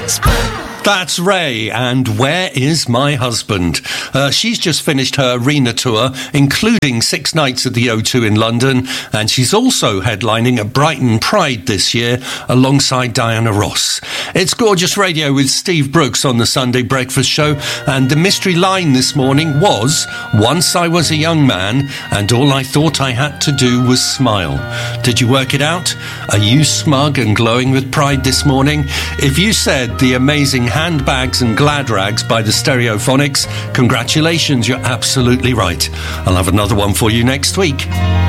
That's Ray, and Where Is My Husband? She's just finished her arena tour, including 6 nights at the O2 in London, and she's also headlining at Brighton Pride this year alongside Diana Ross. It's Gorgeous Radio with Steve Brooks on the Sunday Breakfast Show, and the mystery line this morning was, once I was a young man, and all I thought I had to do was smile. Did you work it out? Are you smug and glowing with pride this morning? If you said the amazing Handbags and Glad Rags by the Stereophonics, congratulations, you're absolutely right. I'll have another one for you next week.